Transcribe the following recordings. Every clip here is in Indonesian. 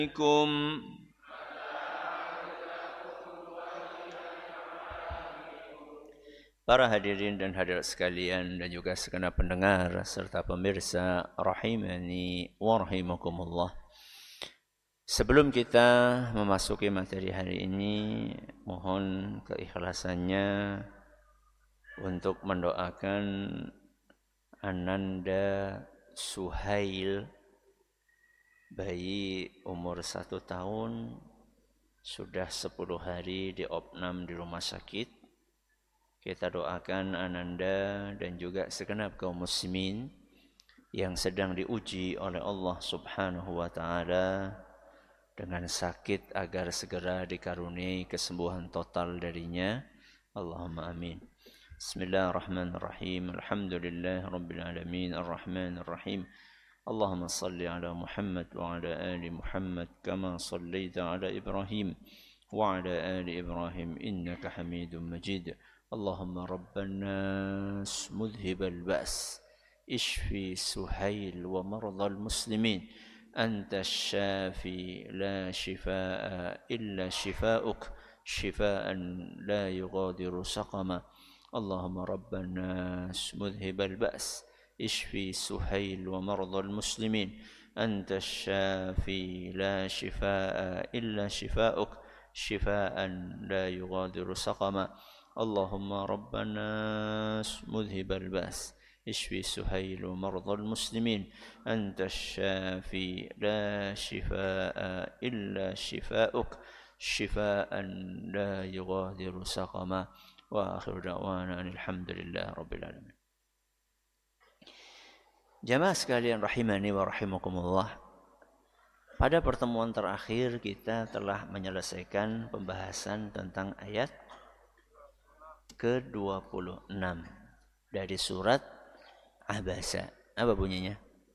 Assalamualaikum. Para hadirin dan hadirat sekalian dan juga segenap pendengar serta pemirsa rahimani wa rahimakumullah. Sebelum kita memasuki materi hari ini, mohon keikhlasannya untuk mendoakan Ananda Suhail, bayi umur 1 tahun, sudah 10 hari diopnam di rumah sakit. Kita doakan Ananda dan juga segenap kaum muslimin yang sedang diuji oleh Allah Subhanahu wa taala dengan sakit agar segera dikaruniai kesembuhan total darinya. Allahumma amin. Bismillahirrahmanirrahim. Alhamdulillahirabbil alamin arrahmanir rahim. Allahumma salli ala Muhammad wa ala ali Muhammad kama sallaita ala Ibrahim wa ala ali Ibrahim innaka Hamidum Majid. Allahumma rabban nas mudhibal ba's ishfi Suhail wa mardal muslimin anta asy-syafi la shifaa illa shifaa'uk shifaa'an la yughadiru saqama. Allahumma rabban nas mudhibal ba's اشفي سهيل ومرضى المسلمين أنت الشافي لا شفاء إلا شفاؤك شفاء لا يغادر سقما. اللهم رب الناس مذهب البأس اشفي سهيل ومرضى المسلمين أنت الشافي لا شفاء إلا شفاؤك شفاء لا يغادر سقما. وآخر دعوانا أن الحمد لله رب العالمين. Jamaah sekalian rahimani wa rahimakumullah. Pada pertemuan terakhir kita telah menyelesaikan pembahasan tentang ayat ke-26 dari surat Abasa. Apa bunyinya?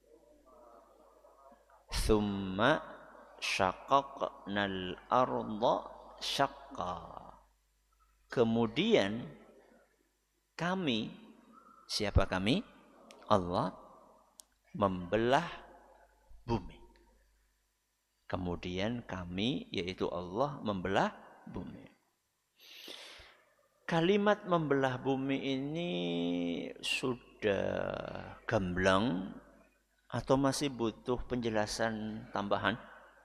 Tsumma syaqqaqnal arda syaqqa. Kemudian kami, siapa kami? Allah membelah bumi. Kemudian kami, yaitu Allah, membelah bumi. Kalimat membelah bumi ini sudah gamblang atau masih butuh penjelasan tambahan?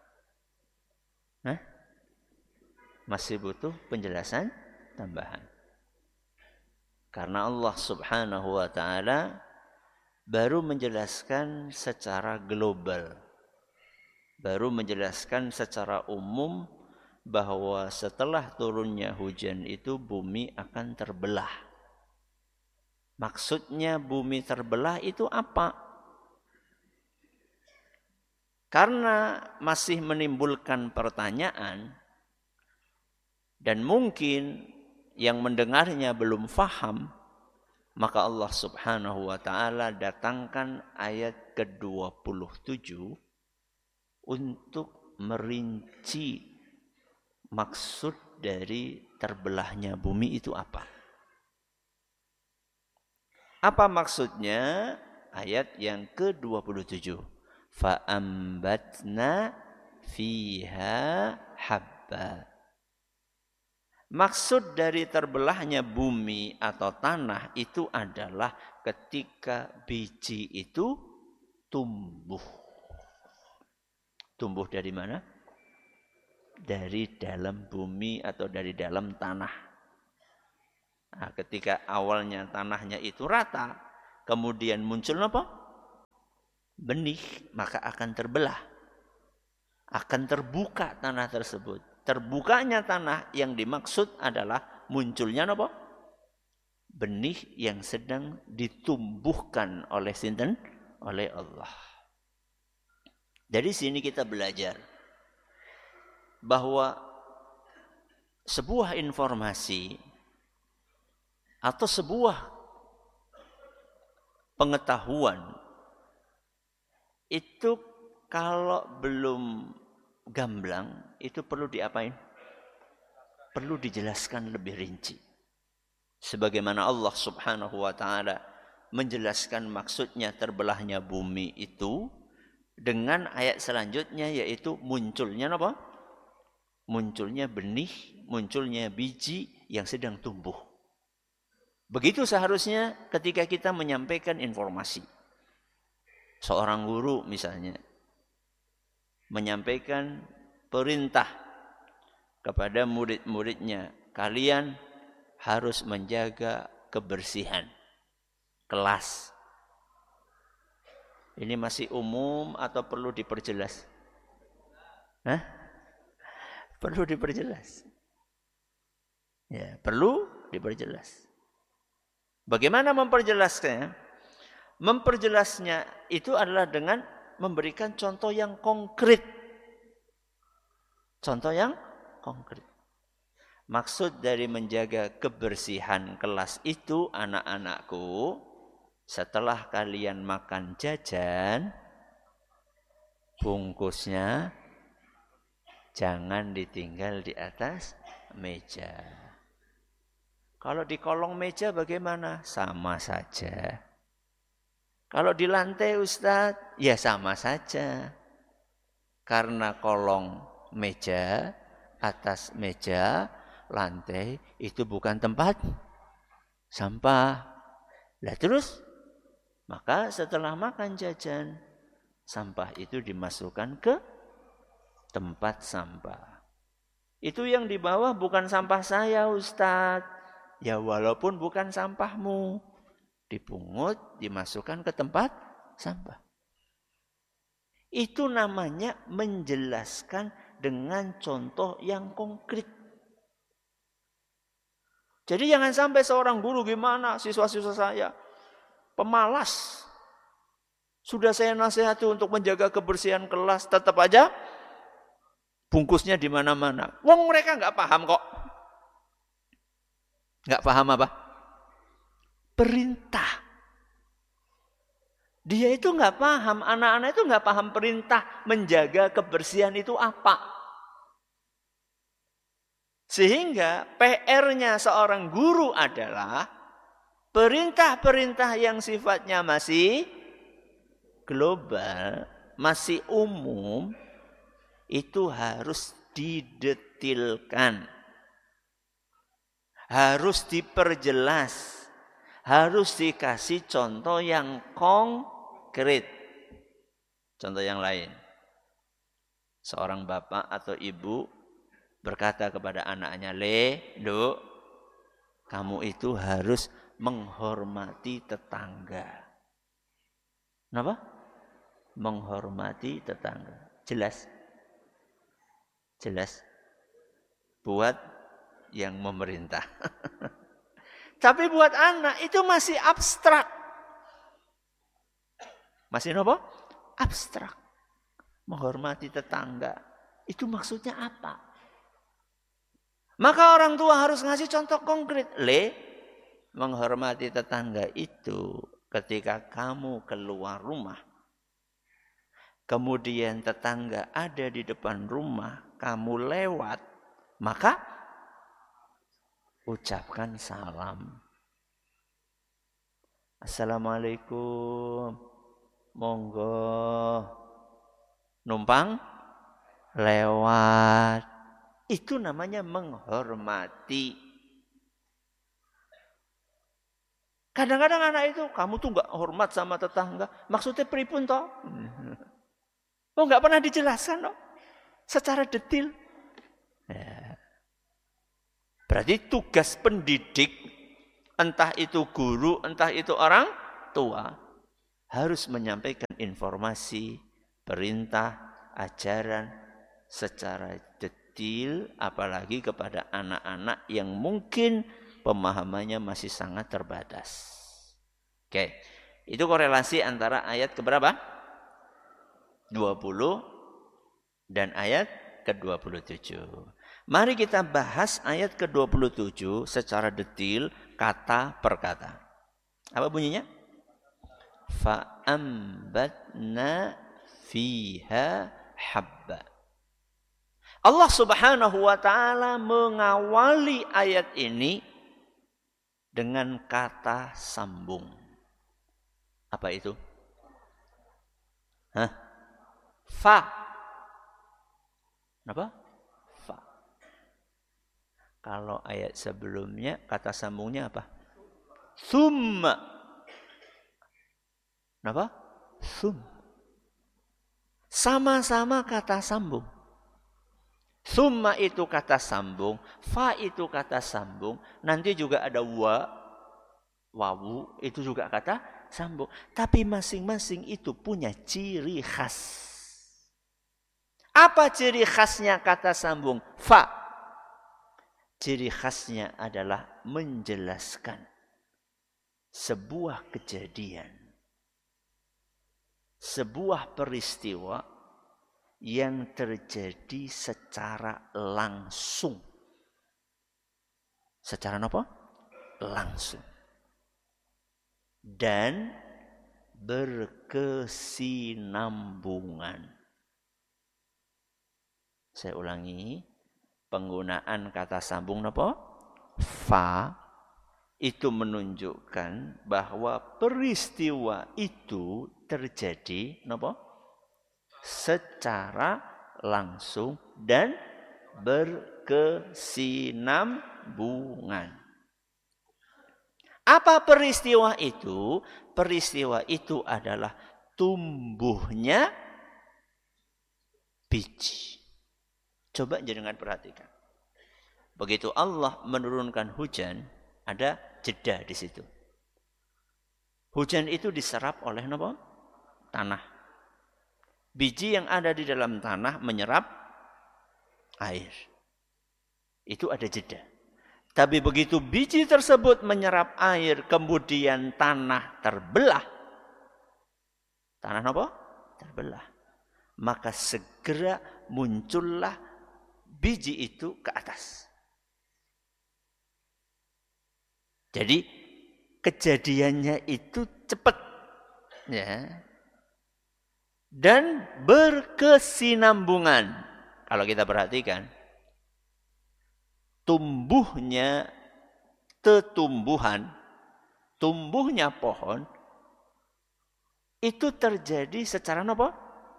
Masih butuh penjelasan tambahan. Karena Allah Subhanahu wa ta'ala baru menjelaskan secara global, baru menjelaskan secara umum bahwa setelah turunnya hujan itu bumi akan terbelah. Maksudnya bumi terbelah itu apa? Karena masih menimbulkan pertanyaan dan mungkin yang mendengarnya belum faham, maka Allah Subhanahu wa ta'ala datangkan ayat ke-27 untuk merinci maksud dari terbelahnya bumi itu apa. Apa maksudnya? Ayat yang ke-27. Fa'ambatna fiha habba. Maksud dari terbelahnya bumi atau tanah itu adalah ketika biji itu tumbuh. Tumbuh dari mana? Dari dalam bumi atau dari dalam tanah. Nah, ketika awalnya tanahnya itu rata, kemudian muncul apa? Benih, maka akan terbelah. Akan terbuka tanah tersebut. Terbukanya tanah yang dimaksud adalah munculnya apa? Benih yang sedang ditumbuhkan oleh sinten? Oleh Allah. Dari sini kita belajar bahwa sebuah informasi atau sebuah pengetahuan itu kalau belum gamblang itu perlu diapain? Perlu dijelaskan lebih rinci. Sebagaimana Allah Subhanahu wa ta'ala menjelaskan maksudnya terbelahnya bumi itu dengan ayat selanjutnya, yaitu munculnya apa? Munculnya benih, munculnya biji yang sedang tumbuh. Begitu seharusnya ketika kita menyampaikan informasi. Seorang guru misalnya menyampaikan perintah kepada murid-muridnya, kalian harus menjaga kebersihan kelas. Ini masih umum atau perlu diperjelas? Hah? Perlu diperjelas. Ya, perlu diperjelas. Bagaimana memperjelasnya? Memperjelasnya itu adalah dengan memberikan contoh yang konkret. Contoh yang konkret. Maksud dari menjaga kebersihan kelas itu, anak-anakku, setelah kalian makan jajan, bungkusnya jangan ditinggal di atas meja. Kalau di kolong meja bagaimana? Sama saja. Kalau di lantai Ustadz, ya sama saja. Karena kolong meja, atas meja, lantai itu bukan tempat sampah. Lah terus, maka setelah makan jajan, sampah itu dimasukkan ke tempat sampah. Itu yang di bawah bukan sampah saya Ustadz. Ya walaupun bukan sampahmu, dipungut, dimasukkan ke tempat sampah. Itu namanya menjelaskan dengan contoh yang konkret. Jadi jangan sampai seorang guru, gimana siswa-siswa saya pemalas. Sudah saya nasihati untuk menjaga kebersihan kelas, tetap aja bungkusnya di mana-mana. Wong mereka nggak paham kok. Nggak paham apa? Perintah. Dia itu nggak paham, anak-anak itu nggak paham perintah menjaga kebersihan itu apa. Sehingga PR-nya seorang guru adalah perintah-perintah yang sifatnya masih global, masih umum, itu harus didetilkan. Harus diperjelas. Harus dikasih contoh yang konkret. Contoh yang lain. Seorang bapak atau ibu berkata kepada anaknya, Duk, kamu itu harus menghormati tetangga. Kenapa? Menghormati tetangga. Jelas? Jelas? Buat yang memerintah. Tapi buat anak itu masih abstrak. Masih apa? Abstrak. Menghormati tetangga. Itu maksudnya apa? Maka orang tua harus ngasih contoh konkret. Menghormati tetangga itu ketika kamu keluar rumah. Kemudian tetangga ada di depan rumah. Kamu lewat. Maka ucapkan salam. Assalamualaikum. Monggo. Numpang lewat. Itu namanya menghormati. Kadang-kadang anak itu, kamu tuh gak hormat sama tetangga. Maksudnya pripun toh? Oh gak pernah dijelaskan toh? Secara detil. Ya. Berarti tugas pendidik, entah itu guru, entah itu orang tua, harus menyampaikan informasi, perintah, ajaran secara detil, apalagi kepada anak-anak yang mungkin pemahamannya masih sangat terbatas. Oke, itu korelasi antara ayat keberapa? 20 dan ayat ke-27. Mari kita bahas ayat ke-27 secara detil, kata per kata. Apa bunyinya? Fa'ambatna fiha habba. Allah Subhanahu wa ta'ala mengawali ayat ini dengan kata sambung. Apa itu? Fa. Kenapa? Fa. Kalau ayat sebelumnya kata sambungnya apa? Summa. Kenapa? Sum. Sama-sama kata sambung. Summa itu kata sambung, fa itu kata sambung, nanti juga ada wawu itu juga kata sambung. Tapi masing-masing itu punya ciri khas. Apa ciri khasnya kata sambung fa? Ciri khasnya adalah menjelaskan sebuah kejadian, sebuah peristiwa yang terjadi secara langsung. Secara apa? Langsung. Dan berkesinambungan. Saya ulangi, penggunaan kata sambung apa? Fa itu menunjukkan bahwa peristiwa itu terjadi apa? Secara langsung dan berkesinambungan. Apa peristiwa itu? Peristiwa itu adalah tumbuhnya biji. Coba jenengan perhatikan. Begitu Allah menurunkan hujan, ada jeda di situ. Hujan itu diserap oleh apa? Tanah. Biji yang ada di dalam tanah menyerap air. Itu ada jeda. Tapi begitu biji tersebut menyerap air, kemudian tanah terbelah. Tanah apa? Terbelah. Maka segera muncullah biji itu ke atas. Jadi kejadiannya itu cepat. Ya. Dan berkesinambungan. Kalau kita perhatikan, tumbuhnya tumbuhnya pohon, itu terjadi secara apa?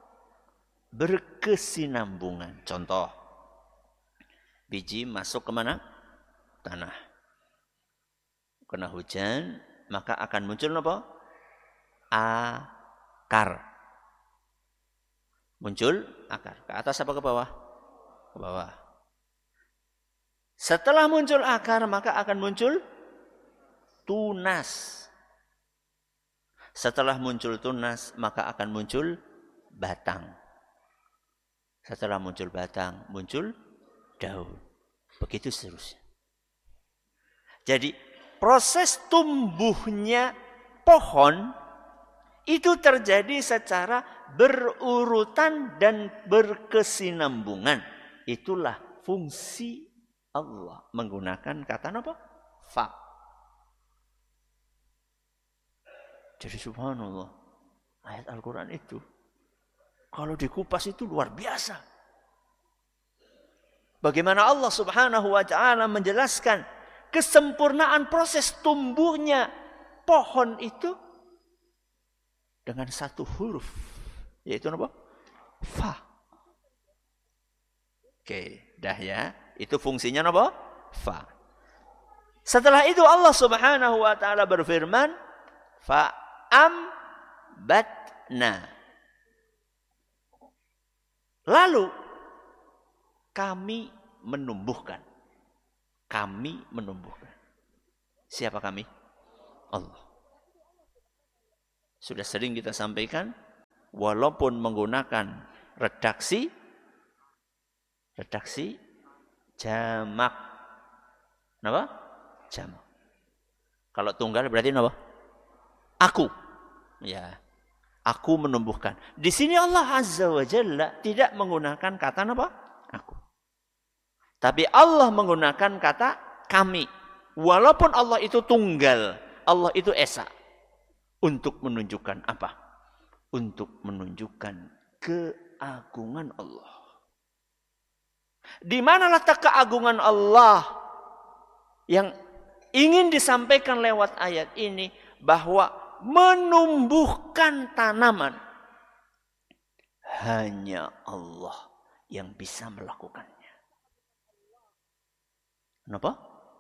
Berkesinambungan. Contoh, biji masuk ke mana? Tanah. Kena hujan, maka akan muncul apa? Akar. Muncul akar. Ke atas apa ke bawah? Ke bawah. Setelah muncul akar, maka akan muncul tunas. Setelah muncul tunas, maka akan muncul batang. Setelah muncul batang, muncul daun. Begitu seterusnya. Jadi, proses tumbuhnya pohon itu terjadi secara berurutan dan berkesinambungan. Itulah fungsi Allah menggunakan kata apa? Fa. Jadi subhanallah, ayat Al-Quran itu kalau dikupas itu luar biasa. Bagaimana Allah subhanahu wa ta'ala menjelaskan kesempurnaan proses tumbuhnya pohon itu dengan satu huruf, yaitu apa? Fa. Oke, dah ya. Itu fungsinya apa? Fa. Setelah itu Allah subhanahu wa ta'ala berfirman, fa'ambatna. Lalu, kami menumbuhkan. Kami menumbuhkan. Siapa kami? Allah. Sudah sering kita sampaikan, walaupun menggunakan redaksi jamak. Kenapa? Jamak. Kalau tunggal berarti apa? Aku. Ya. Aku menumbuhkan. Di sini Allah Azza wa Jalla tidak menggunakan kata apa? Aku. Tapi Allah menggunakan kata kami. Walaupun Allah itu tunggal, Allah itu esa. Untuk menunjukkan apa? Untuk menunjukkan keagungan Allah. Di mana letak keagungan Allah yang ingin disampaikan lewat ayat ini? Bahwa menumbuhkan tanaman hanya Allah yang bisa melakukannya. Kenapa?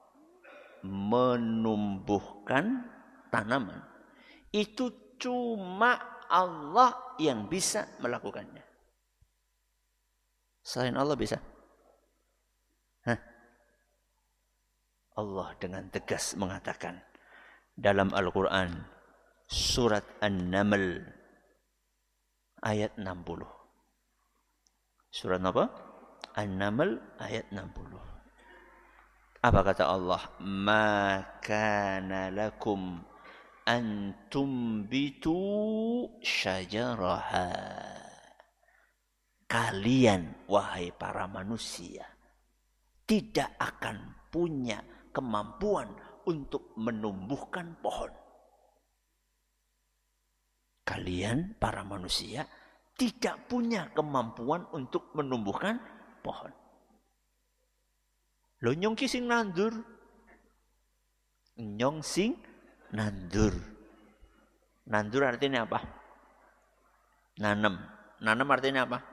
Menumbuhkan tanaman. Itu cuma Allah yang bisa melakukannya. Selain Allah bisa? Allah dengan tegas mengatakan dalam Al-Quran surat An-Naml ayat 60. Surat apa? An-Naml ayat 60. Apa kata Allah? Ma kana lakum an tumbitu syajaraha. Kalian wahai para manusia tidak akan punya kemampuan untuk menumbuhkan pohon. Kalian para manusia tidak punya kemampuan untuk menumbuhkan pohon. Lo nyong sing nandur. Nyong sing nandur. Nandur artinya apa? Nanam. Nanam artinya apa?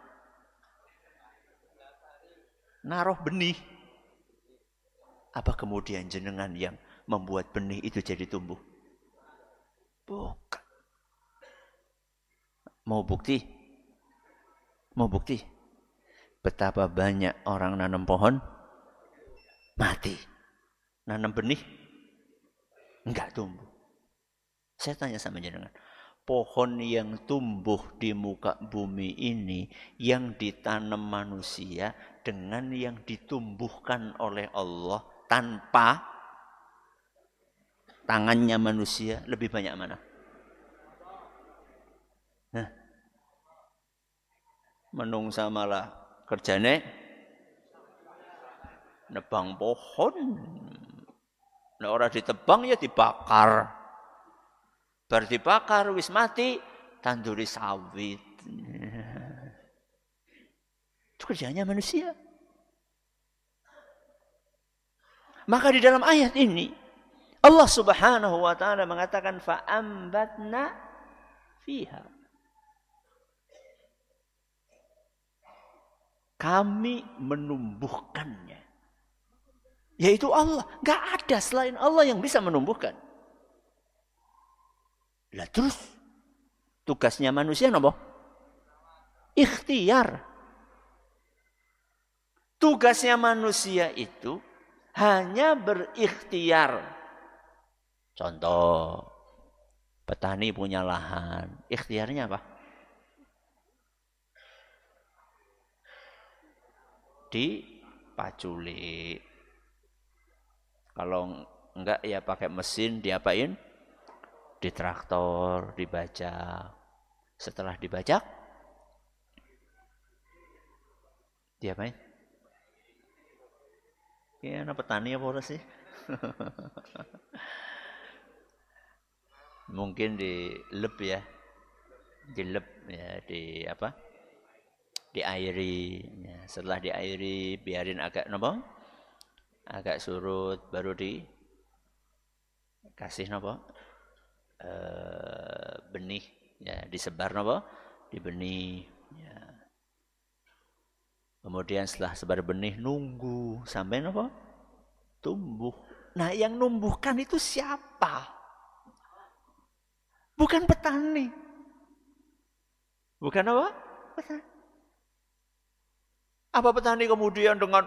Naruh benih. Apa kemudian jenengan yang membuat benih itu jadi tumbuh? Bukan. Mau bukti? Mau bukti? Betapa banyak orang nanam pohon mati. Nanam benih enggak tumbuh. Saya tanya sama jenengan, pohon yang tumbuh di muka bumi ini yang ditanam manusia dengan yang ditumbuhkan oleh Allah tanpa tangannya manusia lebih banyak mana? Menungsa malah kerjane nebang pohon. Nah, orang ditebang ya dibakar. Bar dibakar wis mati tanduri sawit. Itu kerjanya manusia. Maka di dalam ayat ini Allah Subhanahu wa taala mengatakan fa'ambatna fiha. Kami menumbuhkannya. Yaitu Allah. Enggak ada selain Allah yang bisa menumbuhkan. Lah terus tugasnya manusia apa? Ikhtiar. Tugasnya manusia itu hanya berikhtiar. Contoh, petani punya lahan, ikhtiarnya apa? Dipaculi. Kalau enggak ya pakai mesin diapain? Di traktor, dibajak. Setelah dibajak, diapain? Ya, anak petani apa orang sih? Mungkin dilep ya. Dilep ya, di apa? Diairi. Ya, setelah diairi, biarin agak napa? Agak surut, baru dikasih napa? Benih. Ya, disebar napa? Di benih. Ya. Kemudian setelah sebar benih nunggu sampai apa? Tumbuh. Nah, yang numbuhkan itu siapa? Bukan petani. Bukan apa? Petani. Apa petani kemudian dengan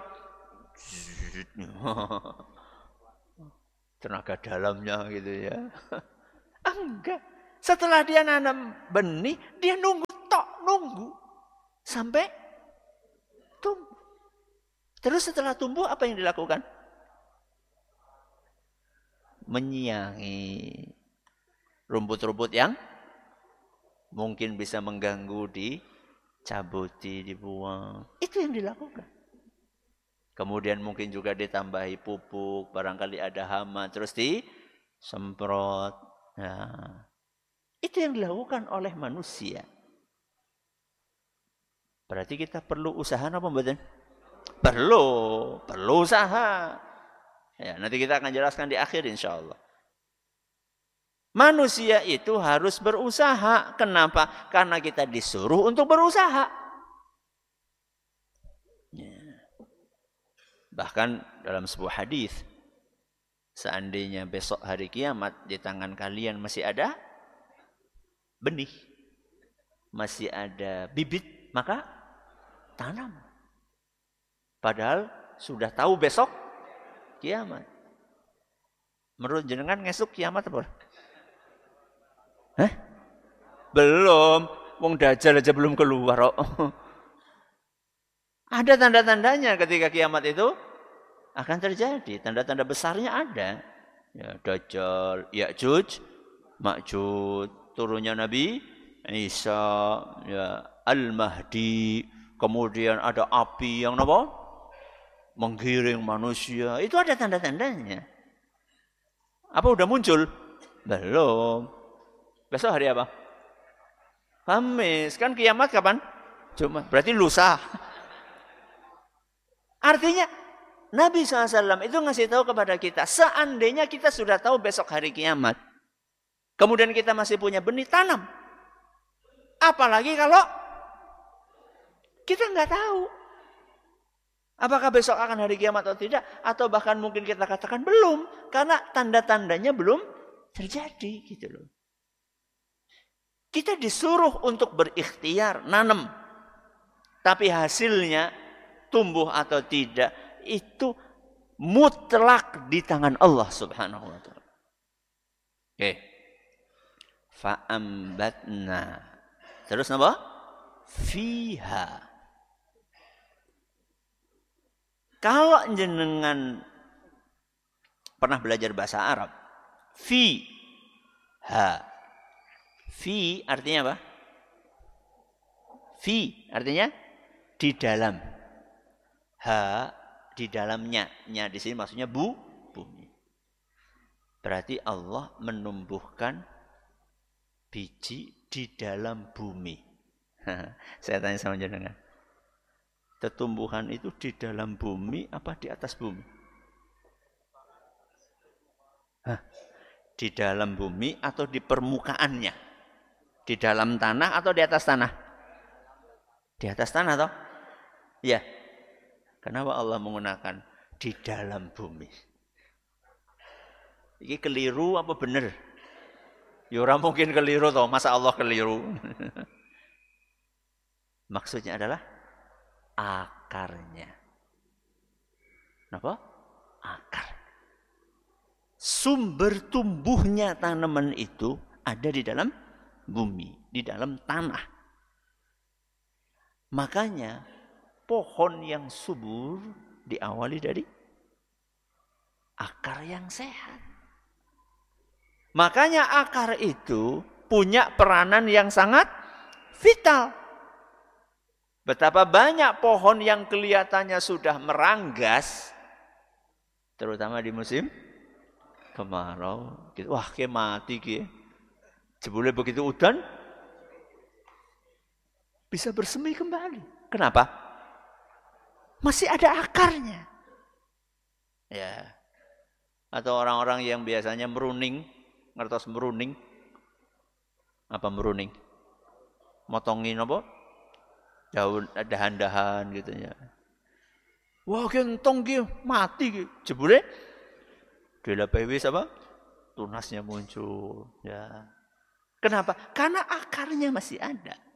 tenaga dalamnya gitu ya? Enggak. Setelah dia nanam benih, dia nunggu sampai tumbuh. Terus setelah tumbuh apa yang dilakukan? Menyiangi rumput-rumput yang mungkin bisa mengganggu, dicabuti, dibuang. Itu yang dilakukan. Kemudian mungkin juga ditambahi pupuk, barangkali ada hama, terus disemprot. Nah, itu yang dilakukan oleh manusia. Berarti kita perlu usaha apa mboten? Perlu usaha. Ya, nanti kita akan jelaskan di akhir insyaallah. Manusia itu harus berusaha. Kenapa? Karena kita disuruh untuk berusaha. Ya. Bahkan dalam sebuah hadis, seandainya besok hari kiamat di tangan kalian masih ada benih, masih ada bibit, maka tanam. Padahal sudah tahu besok kiamat. Menurut jenengan ngesuk kiamat apa? Hah? Belum. Wong Dajjal aja belum keluar. Ada tanda-tandanya ketika kiamat itu akan terjadi. Tanda-tanda besarnya ada. Ya, Dajjal, Ya'juj, Ma'juj, turunnya Nabi Isa, ya, Al-Mahdi, kemudian ada api yang apa? Menggiring manusia. Itu ada tanda-tandanya. Apa udah muncul? Belum. Besok hari apa? Kamis. Kan kiamat kapan? Jumat. Berarti lusa. Artinya Nabi SAW itu ngasih tahu kepada kita, seandainya kita sudah tahu besok hari kiamat, kemudian kita masih punya benih, tanam. Apalagi kalau kita nggak tahu apakah besok akan hari kiamat atau tidak, atau bahkan mungkin kita katakan belum, karena tanda-tandanya belum terjadi gitu loh. Kita disuruh untuk berikhtiar, nanam. Tapi hasilnya tumbuh atau tidak, itu mutlak di tangan Allah Subhanahu wa taala. Oke. Fa'ambatna. Terus apa? Fiha. Kalau jenengan pernah belajar bahasa Arab, fiha. Fi artinya apa? Fi artinya di dalam. Ha di dalamnya. Nya di sini maksudnya bumi. Berarti Allah menumbuhkan biji di dalam bumi. Saya tanya sama jenengan. Tumbuhan itu di dalam bumi apa di atas bumi? Di dalam bumi atau di permukaannya? Di dalam tanah atau di atas tanah? Di atas tanah toh? Ya. Kenapa Allah menggunakan di dalam bumi? Ini keliru apa benar? Ya orang mungkin keliru toh, masa Allah keliru? Maksudnya adalah akarnya. Kenapa? Akar. Sumber tumbuhnya tanaman itu ada di dalam bumi, di dalam tanah. Makanya pohon yang subur diawali dari akar yang sehat. Makanya akar itu punya peranan yang sangat vital. Betapa banyak pohon yang kelihatannya sudah meranggas, terutama di musim kemarau. Wah, kayak mati kayak. Jebule begitu udan, bisa bersemi kembali. Kenapa? Masih ada akarnya. Ya. Atau orang-orang yang biasanya meruning, ngertos meruning. Apa meruning? Motongin apa? Daun, dahan-dahan gitu ya. Wah, gentong ki mati ki. Jebule dilapis apa? Tunasnya muncul, ya. Kenapa? Karena akarnya masih ada.